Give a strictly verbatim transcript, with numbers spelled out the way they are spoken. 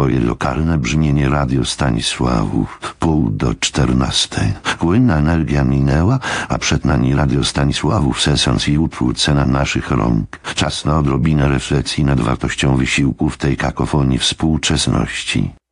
swoje lokalne brzmienie Radio Stanisławów. Pół do czternastej. Płynna energia minęła, a przed nami Radio Stanisławów, sesans i utwórce naszych rąk. Czas na odrobinę refleksji nad wartością wysiłków tej kakofonii współczesności.